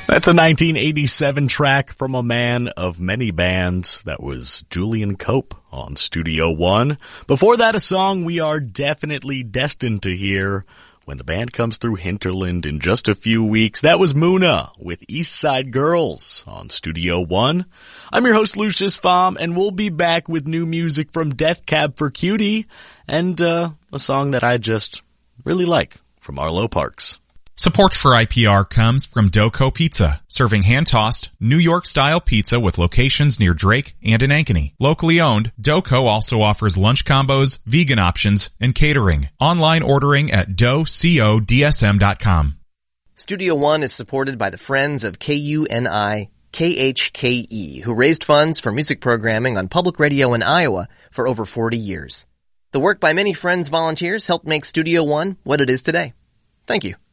That's a 1987 track from a man of many bands. That was Julian Cope on Studio One. Before that, a song we are definitely destined to hear when the band comes through Hinterland in just a few weeks. That was Muna with East Side Girls on Studio One. I'm your host, Lucius Pham, and we'll be back with new music from Death Cab for Cutie and a song that I just really like from Arlo Parks. Support for IPR comes from Doco Pizza, serving hand-tossed, New York-style pizza with locations near Drake and in Ankeny. Locally owned, Doco also offers lunch combos, vegan options, and catering. Online ordering at docodsm.com. Studio One is supported by the Friends of KUNI KHKE, who raised funds for music programming on public radio in Iowa for over 40 years. The work by many Friends volunteers helped make Studio One what it is today. Thank you.